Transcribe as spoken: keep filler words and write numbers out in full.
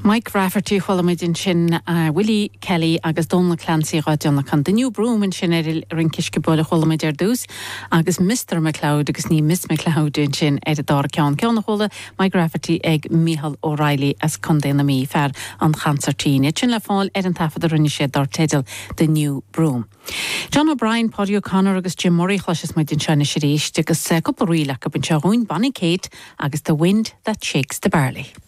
Mike Rafferty cholamid sin uh, Willie Kelly agus Donald Clancy radionna can the new broom in sin eril rinkiske bole cholamid er dus agus Mister McLeod agus ní Miss McLeod in sin er dar cean cean chola Mike Rafferty ag Michael O'Reilly as condena mi fer an chancertine sin le fáil er an tafa de rinne sé dar tedal the new broom. John O'Brien, Paddy O'Connor agus Jim Murray chlashes mai din sena sé réist agus uh, couple rile up in Charoon Bonnie Kate agus the wind that shakes the barley.